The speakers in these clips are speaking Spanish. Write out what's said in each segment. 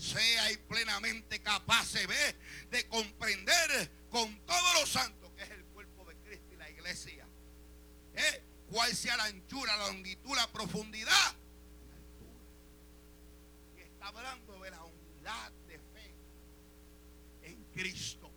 sea y plenamente capaces de comprender con todos los santos que es el cuerpo de Cristo y la iglesia. Cuál sea la anchura, la longitud, la profundidad, la altura. Y está hablando de la unidad de fe en Cristo.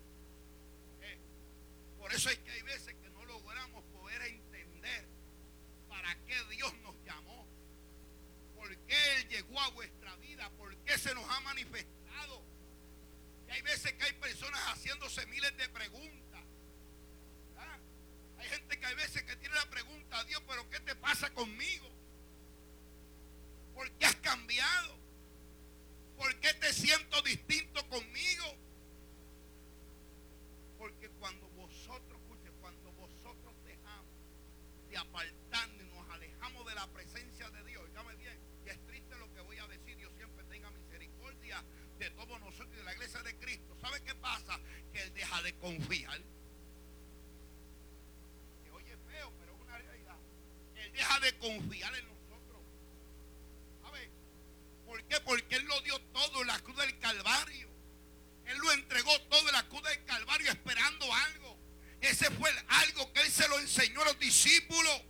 Por eso es que hay veces que no logramos poder entender para qué Dios nos llamó, por qué Él llegó a vuestra vida, por qué se nos ha manifestado. Y hay veces que hay personas haciéndose miles de preguntas. Hay gente que hay veces que tiene la pregunta: Dios, pero ¿qué te pasa conmigo? ¿Por qué has cambiado? ¿Por qué te siento distinto conmigo? Porque cuando vosotros dejamos de apartarnos y nos alejamos de la presencia de Dios, dígame bien, y es triste lo que voy a decir, Dios siempre tenga misericordia de todos nosotros y de la iglesia de Cristo. ¿Sabe qué pasa? Que Él deja de confiar. Que oye feo, pero es una realidad. Él deja de confiar en nosotros. ¿Sabe? ¿Por qué? Porque Él lo dio todo en la cruz del Calvario. Él lo entregó todo en la cruz del Calvario esperando algo. Ese fue algo que Él se lo enseñó a los discípulos.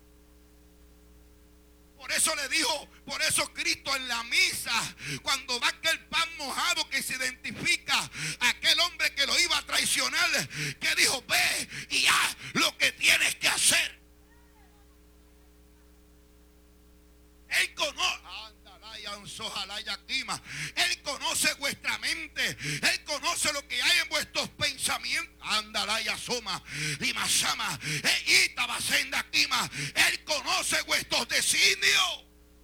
Por eso le dijo, por eso Cristo en la misa, cuando va aquel pan mojado que se identifica a aquel hombre que lo iba a traicionar, que dijo: ve y haz lo que tienes que hacer. Él conoce. Él conoce vuestra mente. Él conoce lo que hay en vuestros pensamientos. Él conoce vuestros designios.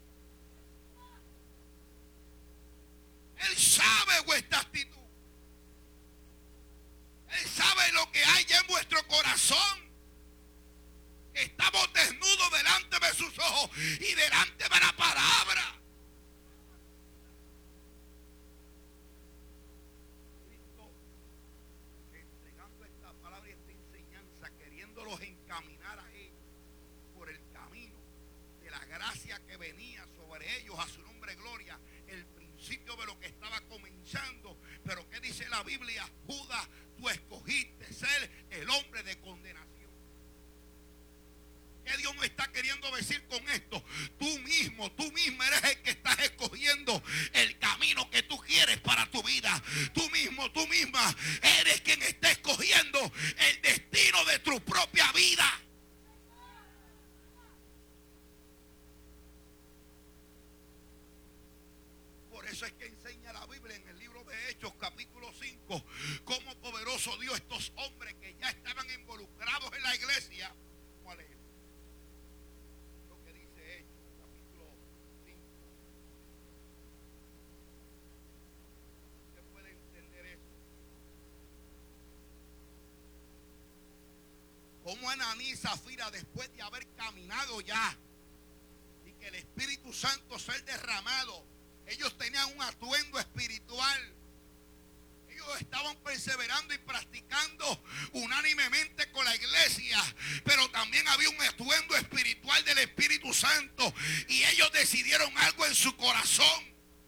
Él sabe vuestra actitud. Él sabe lo que hay en vuestro corazón. Estamos desnudos delante de sus ojos y delante de la palabra. Cristo, entregando esta palabra y esta enseñanza, queriéndolos encaminar a ellos por el camino de la gracia que venía sobre ellos, a su nombre gloria, el principio de lo que estaba comenzando. Pero ¿qué dice la Biblia? Judas, tú escogiste ser el hombre de condenación. ¿Qué Dios nos está queriendo decir con esto? Tú misma eres el que estás escogiendo el camino que tú quieres para tu vida. Tú misma eres quien está escogiendo el destino de tu propia vida. Por eso es que enseña la Biblia en el libro de Hechos, capítulo 5, cómo poderoso Dios estos hombres que ya estaban involucrados en la iglesia. ¿Cuál es? Como Ananías y Zafira, después de haber caminado ya y que el Espíritu Santo ser derramado, ellos tenían un atuendo espiritual. Ellos estaban perseverando y practicando unánimemente con la iglesia, pero también había un atuendo espiritual del Espíritu Santo y ellos decidieron algo en su corazón.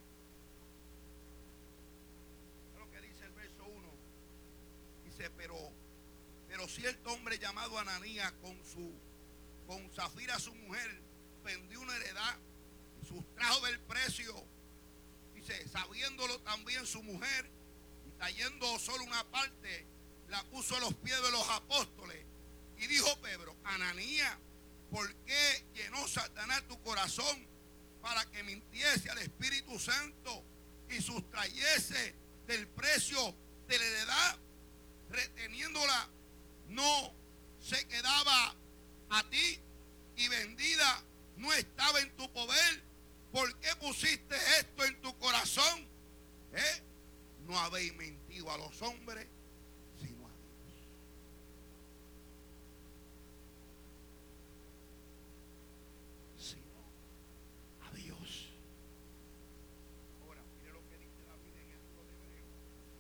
Es lo que dice el verso 1. Dice: pero cierto hombre llamado Ananías con Zafira su mujer vendió una heredad, sustrajo del precio, dice, sabiéndolo también su mujer, y trayendo solo una parte, la puso a los pies de los apóstoles y dijo Pedro: Ananías, ¿por qué llenó Satanás tu corazón para que mintiese al Espíritu Santo y sustrayese del precio de la heredad, reteniéndola? No se quedaba a ti y vendida no estaba en tu poder. ¿Por qué pusiste esto en tu corazón? No habéis mentido a los hombres, sino a Dios. Sino a Dios. Ahora, mire lo que dice la Biblia en el libro de Hebreos.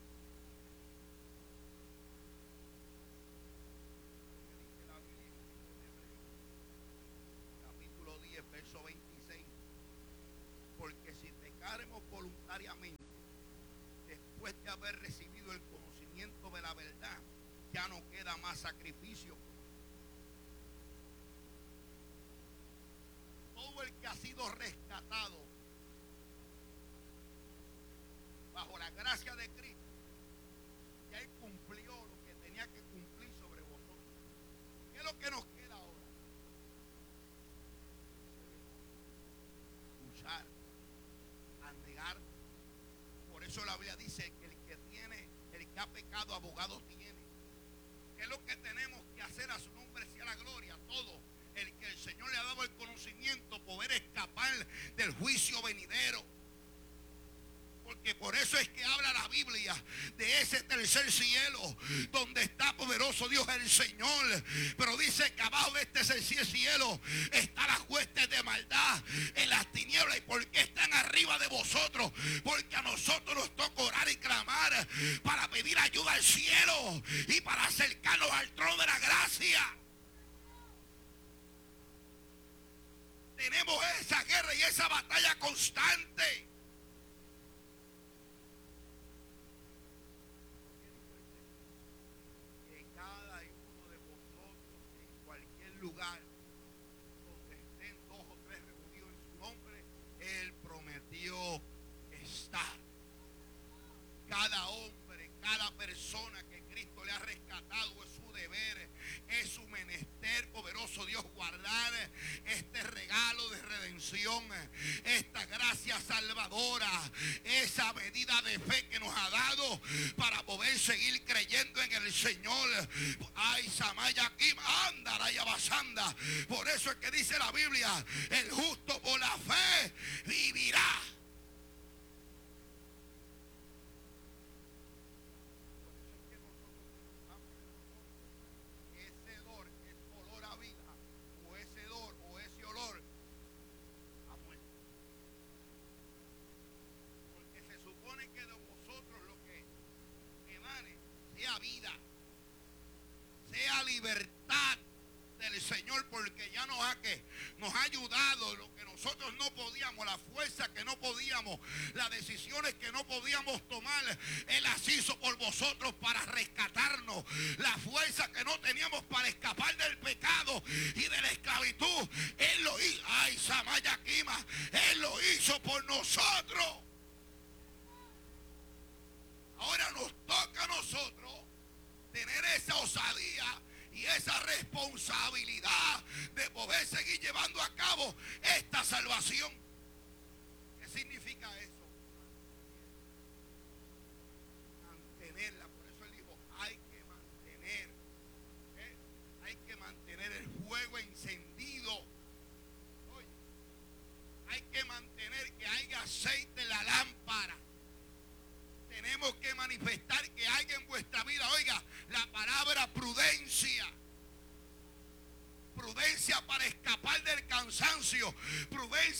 Capítulo 10, verso 26. Porque si pecáremos voluntariamente, después de haber recibido el conocimiento de la verdad, ya no queda más sacrificio. Todo el que ha sido rescatado bajo la gracia de Cristo, ya Él cumplió lo que tenía que cumplir sobre vosotros. ¿Qué es lo que nos queda ahora? Luchar, negar. Por eso la Biblia dice que el que ha pecado, abogado tiene. ¿Qué es lo que tenemos que hacer? A su nombre sea la gloria, todo. El que el Señor le ha dado el conocimiento, poder escapar del juicio venidero. Porque por eso es que habla la Biblia de ese tercer cielo, donde está poderoso Dios el Señor. Pero dice que abajo de este tercer cielo están las huestes de maldad en las tinieblas. ¿Y por qué están arriba de vosotros? Porque a nosotros nos toca orar y clamar para pedir ayuda al cielo y para acercarnos al trono de la gracia. Tenemos esa guerra y esa batalla constante. Lugar donde estén 2 o 3 reunidos en su nombre, Él prometió estar. Cada hombre, cada persona que Cristo le ha rescatado, es su deber, es su menester, poderoso Dios, guardar este regalo de redención, esta gracia salvadora, esa medida de fe que nos ha dado para poder seguir creyendo en el Señor. Ay, Samaya aquí, anda, ya basanda. Por eso es que dice la Biblia, el justo por la fe vivirá. Vida, sea libertad del Señor, porque ya nos ha ayudado lo que nosotros no podíamos, la fuerza que no podíamos, las decisiones que no podíamos tomar. Él las hizo por vosotros para rescatarnos, la fuerza que no teníamos para escapar del pecado y de la esclavitud. Él lo hizo. Ay, Samaya Kima, Él lo hizo por nosotros. Ahora nos toca a nosotros tener esa osadía y esa responsabilidad de poder seguir llevando a cabo esta salvación. ¿Qué significa eso? Mantenerla. Por eso él dijo, hay que mantener el fuego encendido. Oye, hay que mantener que haya aceite en la lámpara. Tenemos que manifestar que hay en vuestra vida, oiga, la palabra prudencia. Prudencia para escapar del cansancio. Prudencia